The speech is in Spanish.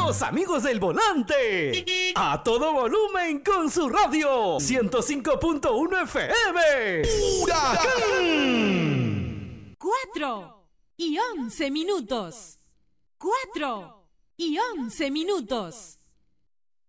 Los amigos del volante. A todo volumen con su radio. 105.1 FM. ¡Huracán! 4:11. 4:11.